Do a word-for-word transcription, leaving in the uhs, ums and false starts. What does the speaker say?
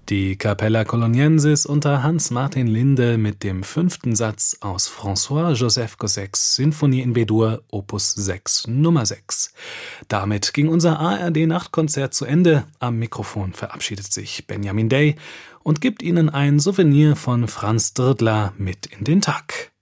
Die Capella Coloniensis unter Hans-Martin Linde mit dem fünften Satz aus François-Joseph Gossecks Sinfonie in B-Dur, Opus sechs, Nummer sechs. Damit ging unser A R D-Nachtkonzert zu Ende. Am Mikrofon verabschiedet sich Benjamin Day und gibt Ihnen ein Souvenir von Franz Drdla mit in den Tag.